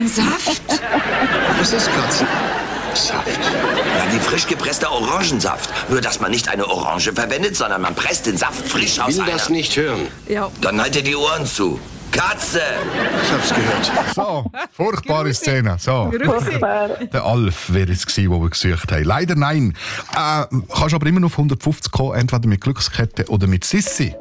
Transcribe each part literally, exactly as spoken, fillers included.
Saft? Was ist Katzensaft? Ja, wie frisch gepresster Orangensaft. Nur, dass man nicht eine Orange verwendet, sondern man presst den Saft frisch aus Ich will einer... das nicht hören. Ja. Dann haltet die Ohren zu. Katze! Ich hab's gehört. So, furchtbare Szene. So. Der Alf wäre es gewesen, den wir gesucht haben. Leider nein. Äh, kannst aber immer noch auf hundertfünfzig kommen, entweder mit Glückskette oder mit Sissi.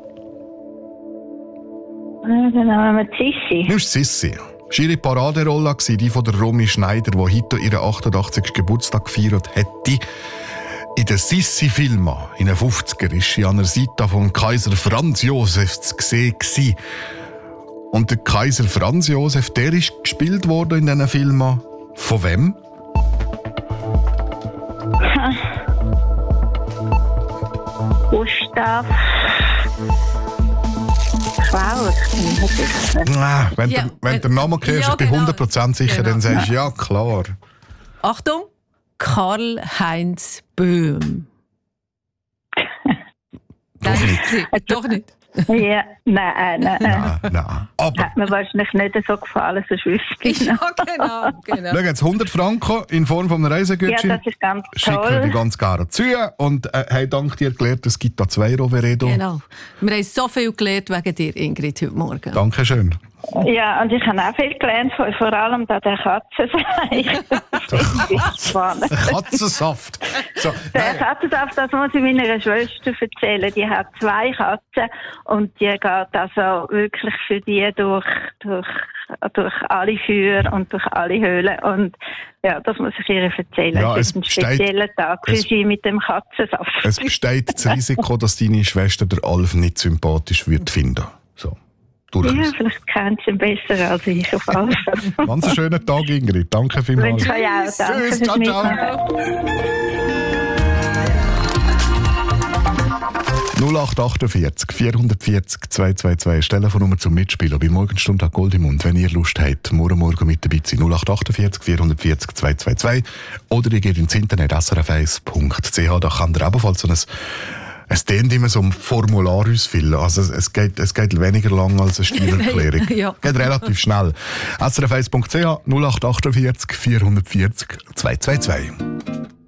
Dann nehmen wir Sissi. Nimmst Sissi. Das war ihre Paraderolle, die von der Romy Schneider, die heute ihren achtundachtzigsten Geburtstag gefeiert hätte. In den Sissi-Filmen in den fünfziger war sie an der Seite von Kaiser Franz Josef zu sehen. Und der Kaiser Franz Josef, der ist gespielt worden in diesen Filmen. Von wem? Gustav Klaus. Ah, wenn Ja, der, wenn äh, der Name hörst, ja, ich bin genau. hundert Prozent sicher, Genau. dann sagst du, ja klar. Achtung, Karl-Heinz Böhm. Doch nicht. Doch nicht. Ja, nein, nein, nein. Nein, nein. Aber, Hat mir wahrscheinlich nicht so gefallen, so wüsste ich Ja, noch. genau, genau. schau jetzt, hundert Franken in Form von einem Ja, Reisegutschein. das ist ganz Schicken wir die toll. ganz gerne zu. Und äh, hey, dank dir gelernt, es gibt da zwei Roveredo. Genau. Wir haben so viel gelernt wegen dir, Ingrid, heute Morgen. Dankeschön. Ja, und ich habe auch viel gelernt, vor vor allem da der Katzenseich. Das ist spannend. Katzensaft. So, Der nein. Katzensaft, das muss ich meiner Schwester erzählen. Die hat zwei Katzen und die geht also wirklich für die durch, durch, durch alle Feuer und durch alle Höhlen. Und ja, das muss ich ihr erzählen. Ja, es es ist ein besteht- spezieller Tag für es- sie mit dem Katzensaft. Es besteht das Risiko, dass deine Schwester der Alf nicht sympathisch wird finden. So, Ja, durchaus. vielleicht kennt sie ihn besser als ich auf alle Fälle. Ganz einen schönen Tag, Ingrid. Danke vielmals. Wünsche euch auch. Danke Tschüss, fürs ciao, ciao. Mitmachen. null acht achtundvierzig vierhundertvierzig zweihundertzweiundzwanzig ist die Telefonnummer zum Mitspielen bei Morgenstunde an Gold im Mund. Wenn ihr Lust habt, morgen Morgen mit dabei zu sein. null acht achtundvierzig vierhundertvierzig zweihundertzweiundzwanzig oder ihr geht ins Internet s r f eins punkt c h. Da kann ihr ebenfalls so ein es dient immer so ein Formular ausfüllen. Also es geht, es geht weniger lang als eine Steuererklärung. Ja. Geht relativ schnell. s r f eins punkt c h null acht achtundvierzig vierhundertvierzig zweihundertzweiundzwanzig.